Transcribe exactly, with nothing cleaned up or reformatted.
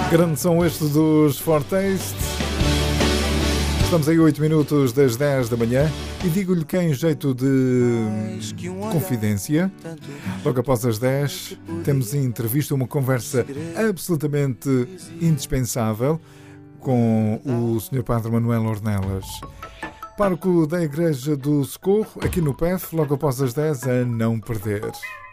Grande som este dos Fortaste. Estamos aí oito minutos das dez da manhã e digo-lhe que em jeito de confidência, logo após as dez, temos em entrevista uma conversa absolutamente indispensável com o senhor Padre Manuel Ornelas, pároco da Igreja do Socorro, aqui no P E F, logo após as dez, a não perder.